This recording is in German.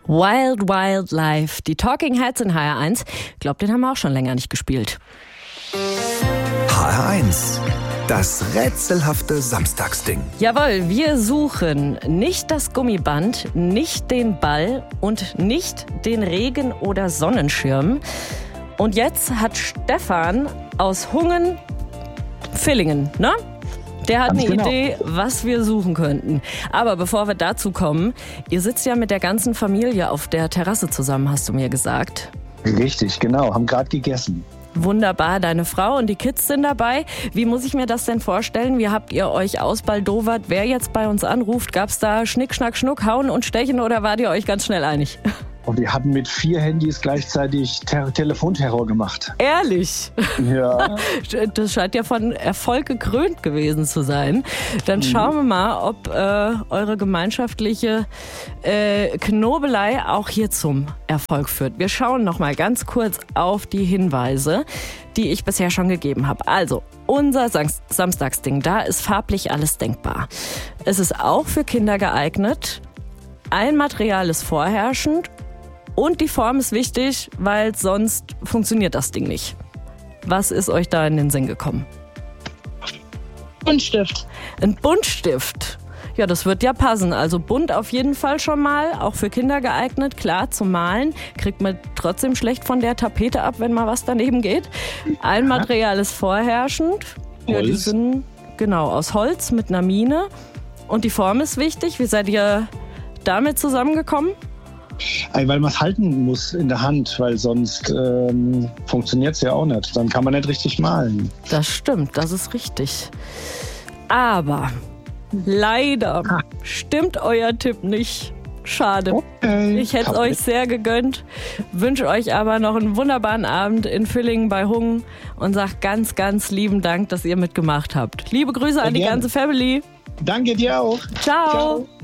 Wild Wild Life, die Talking Heads in HR1. Ich glaube, den haben wir auch schon länger nicht gespielt. HR1, das rätselhafte Samstagsding. Jawohl, wir suchen nicht das Gummiband, nicht den Ball und nicht den Regen- oder Sonnenschirm. Und jetzt hat Stefan aus Hungen-Villingen, ne? Der hat eine Idee, was wir suchen könnten. Aber bevor wir dazu kommen, ihr sitzt ja mit der ganzen Familie auf der Terrasse zusammen, hast du mir gesagt. Richtig, genau. Haben gerade gegessen. Wunderbar, deine Frau und die Kids sind dabei. Wie muss ich mir das denn vorstellen? Wie habt ihr euch ausbaldowert? Wer jetzt bei uns anruft, gab's da Schnick, Schnack, Schnuck, Hauen und Stechen oder wart ihr euch ganz schnell einig? Und wir hatten mit 4 Handys gleichzeitig Telefonterror gemacht. Ehrlich? Ja. Das scheint ja von Erfolg gekrönt gewesen zu sein. Dann schauen wir mal, ob eure gemeinschaftliche Knobelei auch hier zum Erfolg führt. Wir schauen noch mal ganz kurz auf die Hinweise, die ich bisher schon gegeben habe. Also, unser Samstagsding, da ist farblich alles denkbar. Es ist auch für Kinder geeignet. Ein Material ist vorherrschend. Und die Form ist wichtig, weil sonst funktioniert das Ding nicht. Was ist euch da in den Sinn gekommen? Buntstift. Ein Buntstift. Ja, das wird ja passen. Also bunt auf jeden Fall schon mal, auch für Kinder geeignet. Klar, zum Malen kriegt man trotzdem schlecht von der Tapete ab, wenn mal was daneben geht. Ein Material ist vorherrschend. Ja, die sind genau aus Holz mit einer Mine. Und die Form ist wichtig. Wie seid ihr damit zusammengekommen? Weil man es halten muss in der Hand, weil sonst funktioniert es ja auch nicht. Dann kann man nicht richtig malen. Das stimmt, das ist richtig. Aber leider stimmt euer Tipp nicht. Schade. Okay. Ich hätte es euch sehr gegönnt, wünsche euch aber noch einen wunderbaren Abend in Villingen bei Hungen und sage ganz, ganz lieben Dank, dass ihr mitgemacht habt. Liebe Grüße an die ganze Family. Danke dir auch. Ciao.